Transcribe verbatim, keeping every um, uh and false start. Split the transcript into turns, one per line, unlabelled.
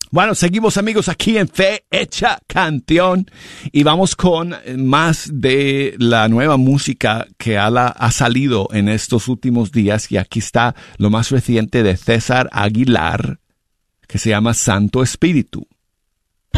Bueno, seguimos amigos aquí en Fe Hecha Canción y vamos con más de la nueva música que ha, ha salido en estos últimos días y aquí está lo más reciente de César Aguilar que se llama Santo Espíritu.